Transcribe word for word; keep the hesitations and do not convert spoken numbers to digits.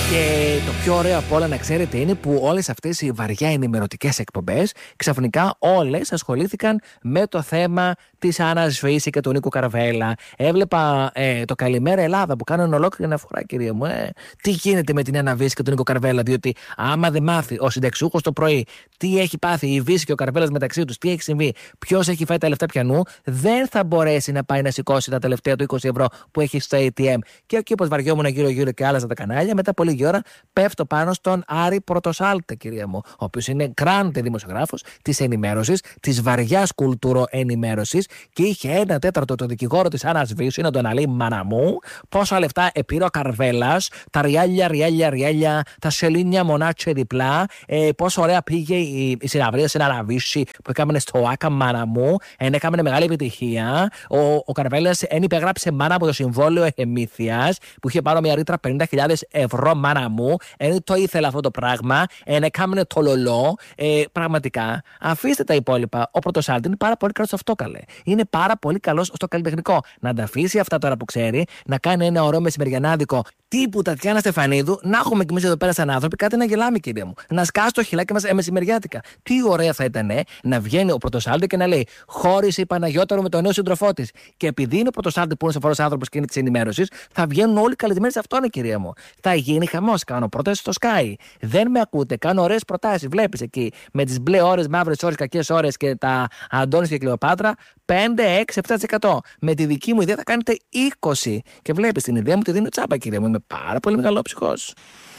Και το πιο ωραίο από όλα, να ξέρετε, είναι που όλες αυτές οι βαριά ενημερωτικές εκπομπές ξαφνικά όλες ασχολήθηκαν με το θέμα της Άννας Βύση και του Νίκου Καρβέλα. Έβλεπα ε, το Καλημέρα Ελλάδα που κάνουν ολόκληρη αναφορά, κυρία μου. Ε. Τι γίνεται με την Άννα Βύση και τον Νίκο Καρβέλα, διότι άμα δεν μάθει ο συνταξιούχος το πρωί τι έχει πάθει η Βύση και ο Καρβέλας μεταξύ τους, τι έχει συμβεί, ποιος έχει φάει τα λεφτά πιανού, δεν θα μπορέσει να πάει να σηκώσει τα τελευταία του είκοσι ευρώ που έχει στο έι τι εμ. Και εκεί, όπως βαριόμουν γύρω-γύρω και άλλαζα τα κανάλια, μετά από λίγη ώρα πέφτω πάνω στον Άρη Πρωτοσάλτε, κυρία μου, ο οποίος είναι κράντε δημοσιογράφος της ενημέρωσης, της βαριάς κουλτουροενημέρωσης, και είχε ένα τέταρτο το δικηγόρο της Άννας Βύση να τον αλεί, μάνα μου, πόσα λεφτά επήρε ο Καρβέλας, τα ριάλια, ριάλια, ριάλια, τα σελίνια μονάτσε διπλά, ε, πόσο ωραία πήγε η, η συναυρία στην Άννα Βύση που έκαμε στο Άκα, μάνα μου, εν έκαμε μεγάλη επιτυχία. Ο, ο Καρβέλας εν υπεγράψε, μάνα, από το συμβόλαιο εμήθειας που είχε πάρει μια ρήτρα πενήντα χιλιάδες ευρώ, μάνα μου, εν το ήθελα αυτό το πράγμα, εν έκαμε το λολό. Ε, πραγματικά, αφήστε τα υπόλοιπα. Ο Πρωτοσάλτη είναι πάρα πολύ καλό στο αυτό, καλέ. Είναι πάρα πολύ καλό στο καλλιτεχνικό. Να τα αφήσει αυτά τώρα που ξέρει, να κάνει ένα ωραίο μεσημεριανάδικο τύπου Τατιάνα Στεφανίδου, να έχουμε κι εμείς εδώ πέρα σαν άνθρωποι κάτι να γελάμε, κυρία μου. Να σκάσει το χιλάκι μας ε, μεσημεριάτικα. Τι ωραία θα ήταν ε, να βγαίνει ο Πρωτοσάλτη και να λέει: χώρισε η Παναγιώταρο με τον νέο σύντροφό της. Και επειδή είναι ο Πρωτοσάλτη που είναι σοφορός άνθρωπος και είναι της ενημέρωσης, θα βγαίνουν όλοι καλεσμένοι σε αυτόν, κυρία μου. Θα γίνει χαμός. Κάνω πρόταση στο Sky. Δεν με ακούτε. Κάνω ωραίες προτάσεις. Βλέπεις εκεί με τις μπλε ώρες, μαύρες ώρες, κακές ώρες και τα Αντώνης και Κλεοπάτρα πέντε, έξι, επτά τοις εκατό. Με τη δική μου ιδέα θα κάνετε είκοσι. Και βλέπεις την ιδέα μου τη δίνω τσάπα, κυρία μου. Είμαι πάρα πολύ μεγαλόψυχος.